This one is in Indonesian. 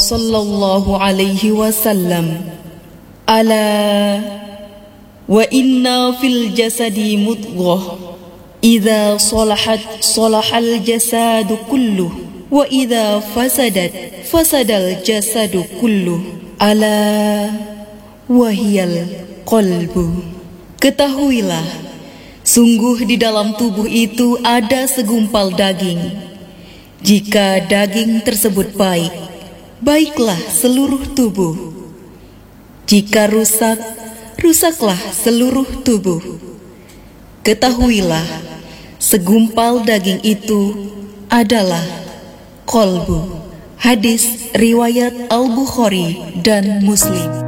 sallallahu alaihi wasallam, ala wa inna fil jasadi mudghah, idza salahat salahal jasadu kulluh, wa idza fasadat fasadal jasadu kulluh, ala wahiyal qalbu. Ketahuilah, sungguh di dalam tubuh itu ada segumpal daging. Jika daging tersebut baik, baiklah seluruh tubuh. Jika rusak, rusaklah seluruh tubuh. Ketahuilah, segumpal daging itu adalah qalbu. Hadis riwayat Al-Bukhari dan Muslim.